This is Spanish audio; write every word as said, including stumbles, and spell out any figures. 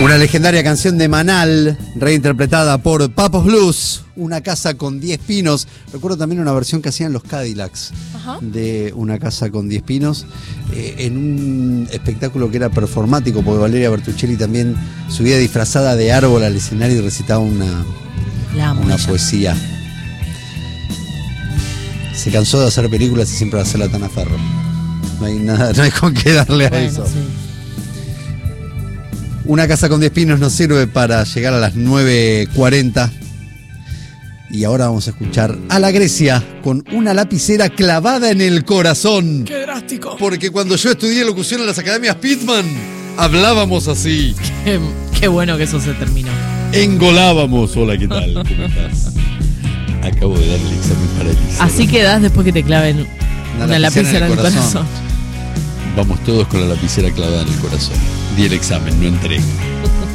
Una legendaria canción de Manal, reinterpretada por Papos Blues, Una casa con diez pinos. Recuerdo también una versión que hacían los Cadillacs. Ajá. De Una casa con diez pinos, eh, en un espectáculo que era performático, porque Valeria Bertuccelli también subía disfrazada de árbol al escenario y recitaba una, una poesía. Se cansó de hacer películas y siempre va a hacerla Tana Ferro. No hay nada, no hay con qué darle a bueno, eso. Sí. Una casa con diez pinos nos sirve para llegar a las nueve cuarenta. Y ahora vamos a escuchar a la Grecia con Una lapicera clavada en el corazón. ¡Qué drástico! Porque cuando yo estudié locución en las academias Pitman, hablábamos así. Qué, qué bueno que eso se terminó. Engolábamos. Hola, ¿qué tal? ¿Cómo estás? Acabo de dar el examen para el examen. Así quedás después que te claven una, una lapicera en el corazón. corazón. Vamos todos con la lapicera clavada en el corazón. Di el examen, no entré.